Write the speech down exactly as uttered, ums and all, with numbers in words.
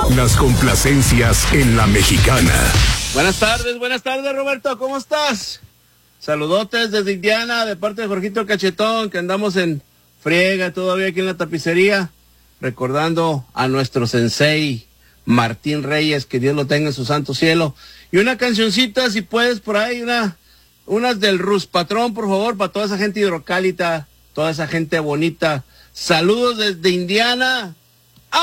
Las complacencias en La Mexicana. Buenas tardes, buenas tardes, Roberto, ¿cómo estás? Saludotes desde Indiana, de parte de Jorgito el Cachetón, que andamos en friega todavía aquí en la tapicería, recordando a nuestro sensei Martín Reyes, que Dios lo tenga en su santo cielo. Y una cancioncita, si puedes, por ahí, una, unas del Rus Patrón, por favor, para toda esa gente hidrocálita, toda esa gente bonita. Saludos desde Indiana,